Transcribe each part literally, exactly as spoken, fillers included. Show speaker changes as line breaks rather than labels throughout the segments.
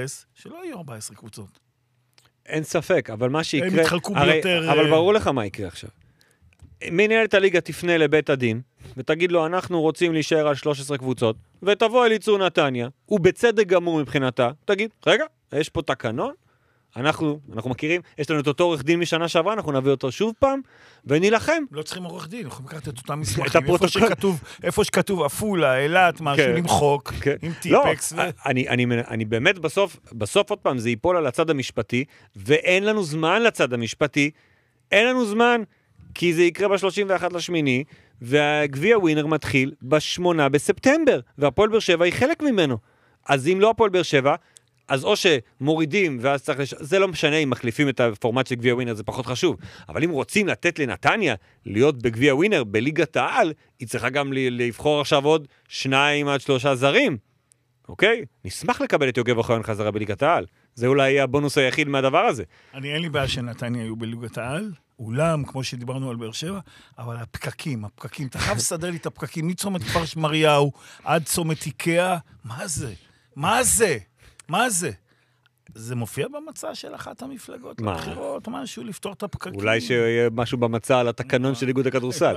אינטרס שלא יהיו ארבע עשרה קבוצות.
אין ספק, אבל מה שיקרה...
הם יתחלקו ביותר...
אבל ברור לך מה יקרה עכשיו. מנהלת הליגה תפנה לבית הדין, ותגיד לו, אנחנו רוצים להישאר על שלוש עשרה קבוצות, ותבוא אליצור נתניה, ובצדק גמור מבחינתה, תגיד, רגע, יש פה תקנון, אנחנו, אנחנו מכירים, יש לנו את אותו עורך דין משנה שעברה, אנחנו נביא אותו שוב פעם, ונילחם.
לא צריכים עורך דין, אנחנו לקחת את אותם מסמכים, איפה שכתוב, איפה שכתוב אפולה, אילת, משהו, למחוק, עם טיפקס.
לא, אני, אני, אני באמת בסוף, בסוף עוד פעם, זה ייפול על הצד המשפטי, ואין לנו זמן לצד המשפטי, אין לנו זמן, כי זה יקרה ב-שלושים ואחד לשמיני, והגביע ווינר מתחיל ב-שמונה בספטמבר, והפועל באר שבע היא חלק ממנו. אז אם לא הפועל באר שבע, אז או שמורידים, ואז צריך לש... זה לא משנה אם מחליפים את הפורמט של גביע ווינר, זה פחות חשוב. אבל אם רוצים לתת לנתניה להיות בגביע ווינר, בליגת העל, היא צריכה גם לבחור עכשיו עוד שניים עד שלושה זרים. אוקיי? נשמח לקבל את יוגב אוחיון חזרה בליגת העל. זה אולי הבונוס היחיד מהדבר הזה.
אני אין לי בעיה שנתניה היו בליגת העל, אולם, כמו שדיברנו על באר שבע, אבל הפקקים, הפקקים, אתה חייב לסדר לי את הפקקים, מצומת כפר שמריהו עד צומת איקאה, מה זה? מה זה? מה זה? זה מופיע במצע של אחת המפלגות לבחירות, משהו, לפתור את הפקקים.
אולי שיהיה משהו במצע על התקנון של איגוד הכדורסל.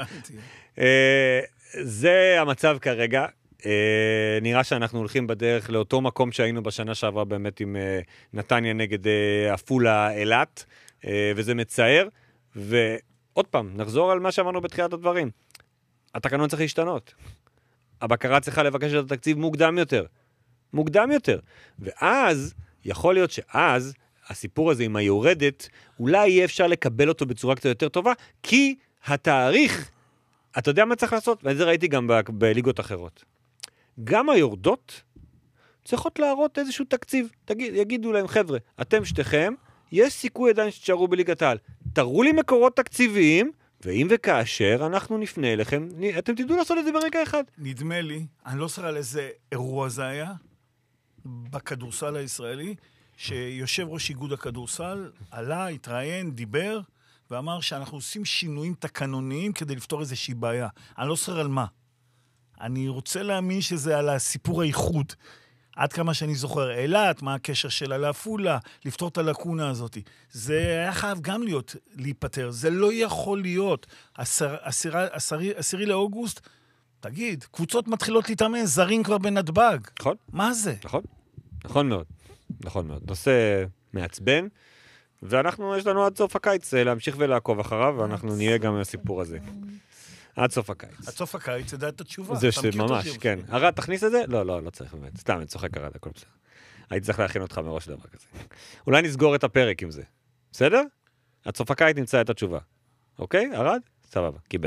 זה המצב כרגע. נראה שאנחנו הולכים בדרך לאותו מקום שהיינו בשנה שעברה באמת עם נתניה נגד אפולה אילת, וזה מצער. ועוד פעם, נחזור על מה שאמרנו בתחילת הדברים. התקנון צריך להשתנות. הבקרה צריכה לבקש את התקציב מוקדם יותר. מוקדם יותר. ואז, יכול להיות שאז, הסיפור הזה עם היורדת, אולי יהיה אפשר לקבל אותו בצורה קצת יותר טובה, כי התאריך, אתה יודע מה צריך לעשות? וזה ראיתי גם ב- בליגות אחרות. גם היורדות צריכות להראות איזשהו תקציב. תגיד, יגידו להם, חבר'ה, אתם שתיכם, יש סיכוי עדיין שתשארו בליגת העל. תראו לי מקורות תקציביים, ואם וכאשר אנחנו נפנה אליכם, אתם תדעו לעשות את זה ברגע אחד.
נדמה לי, אני לא זוכר על איזה אירוע זה היה, בכדורסל הישראלי, שיושב ראש איגוד הכדורסל, עלה, התראיין, דיבר, ואמר שאנחנו עושים שינויים תקנוניים כדי לפתור איזושהי בעיה. אני לא זוכר על מה. אני רוצה להאמין שזה על הסיפור האיחוד. עד כמה שאני זוכר, אילת, מה הקשר שלה לאפולה, לפתור את הלקונה הזאת. זה היה חייב גם להיות, להיפטר. זה לא יכול להיות. עשר, עשירי, עשירי, עשירי לאוגוסט, תגיד, קבוצות מתחילות להתאמן, זרים כבר בנתב"ג.
נכון.
מה זה?
נכון. נכון מאוד. נכון מאוד. נושא מעצבן, ואנחנו, יש לנו עד סוף הקיץ להמשיך ולעקוב אחריו, ואנחנו נהיה גם מהסיפור הזה. עד סוף הקיץ.
עד סוף הקיץ, זה את התשובה.
זה שממש, כן. הרד, תכניס את זה? לא, לא, לא צריך באמת. סתם, אני צוחק הרד, הכל בסדר. הייתי צריך להכין אותך מראש דבר כזה. אולי נסגור את הפרק עם זה. בסדר? עד סוף הקיץ נמצא את התשובה. אוקיי? הרד? סבבה, קיבל.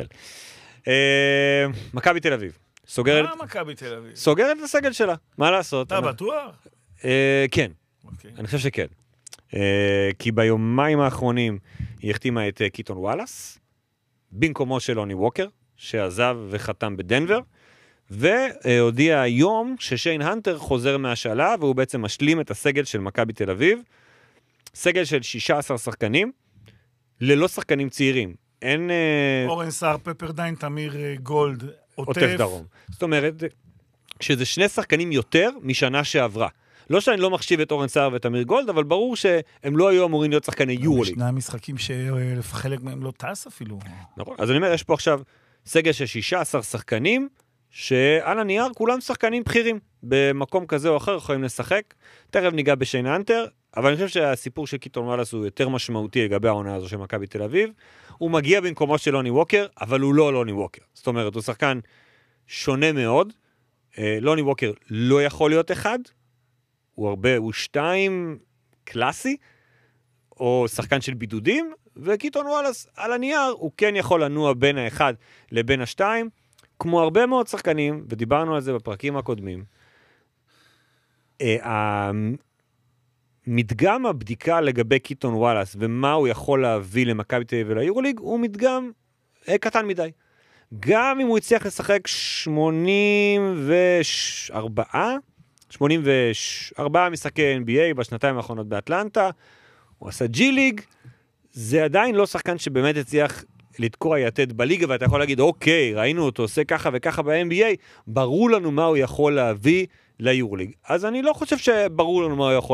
מכבי תל אביב. סוגרת...
מה מכבי תל אביב?
סוגרת את הסגל שלה. מה לעשות?
אתה בטוח?
כן. אני חושב שכן. כי ביומיים האחרונים היא החתימה את קיטון וואלאס, במקומו של לוני ווקר, שעזב וחתם בדנבר, והודיע היום ששיין הנטר חוזר מהשאלה, והוא בעצם משלים את הסגל של מכבי תל אביב, סגל של שישה עשר שחקנים, ללא שחקנים צעירים. אין...
אורן סער, פפרדיין, תמיר גולד, עוטף.
עוטף דרום. זאת אומרת, שזה שני שחקנים יותר משנה שעברה. לא שאני לא מחשיב את אורן סער ותמיר גולד, אבל ברור שהם לא היו אמורים להיות שחקני יורוליג.
ישנם משחקים שחלק מהם לא טס אפילו.
נכון. אז אני אומר, יש פה עכשיו סגל של שישה עשר שחקנים, שעל הנייר כולם שחקנים בכירים. במקום כזה או אחר יכולים לשחק. תכף ניגע בשיין הנטר, אבל אני חושב שהסיפור של קיטון וואלאס הוא יותר משמעותי לגבי העונה הזו של מכבי תל אביב. הוא מגיע במקומו של לוני ווקר, אבל הוא לא לוני ווקר. זאת אומרת, הוא שחקן שונה מאוד. לוני ווקר לא יכול להיות אחד, הוא הרבה, הוא שתיים קלאסי, או שחקן של בידודים, וקיטון וואלאס על הנייר, הוא כן יכול לנוע בין האחד לבין השתיים, כמו הרבה מאוד שחקנים, ודיברנו על זה בפרקים הקודמים. מדגם הבדיקה לגבי קיטון וואלאס, ומה הוא יכול להביא למכבי תל אביב וליורוליג, הוא מדגם קטן מדי. גם אם הוא הצליח לשחק שמונים וארבע, שמונים וארבע משחקי אן בי איי בשנתיים האחרונות באטלנטה, הוא עשה ג'י ליג, זה עדיין לא שחקן שבאמת הצליח לתקוע יתד בליגה, ואתה יכול להגיד, אוקיי, ראינו אותו עושה ככה וככה ב-אן בי איי, ברור לנו מה הוא יכול להביא ליורוליג. אז אני לא חושב שברור לנו מה הוא יכול